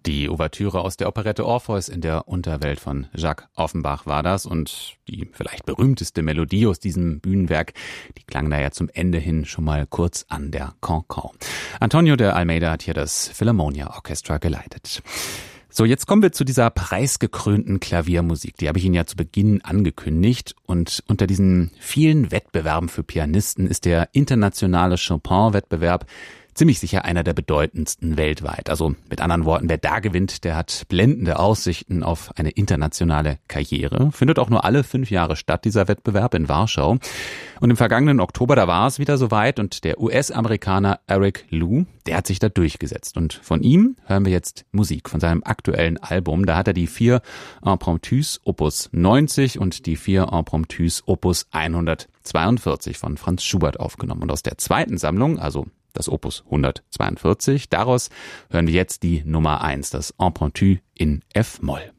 Die Ouvertüre aus der Operette Orpheus in der Unterwelt von Jacques Offenbach war das, und die vielleicht berühmteste Melodie aus diesem Bühnenwerk, die klang da ja zum Ende hin schon mal kurz an, der Cancan. Antonio de Almeida hat hier das Philharmonia Orchestra geleitet. So, jetzt kommen wir zu dieser preisgekrönten Klaviermusik. Die habe ich Ihnen ja zu Beginn angekündigt. Und unter diesen vielen Wettbewerben für Pianisten ist der internationale Chopin-Wettbewerb ziemlich sicher einer der bedeutendsten weltweit. Also mit anderen Worten, wer da gewinnt, der hat blendende Aussichten auf eine internationale Karriere. Findet auch nur alle 5 Jahre statt, dieser Wettbewerb in Warschau. Und im vergangenen Oktober, da war es wieder soweit, und der US-Amerikaner Eric Liu, der hat sich da durchgesetzt. Und von ihm hören wir jetzt Musik von seinem aktuellen Album. Da hat er die 4 Impromptus Opus 90 und die 4 Impromptus Opus 142 von Franz Schubert aufgenommen. Und aus der zweiten Sammlung, also das Opus 142, daraus hören wir jetzt die Nummer 1, das Impromptu in F-Moll.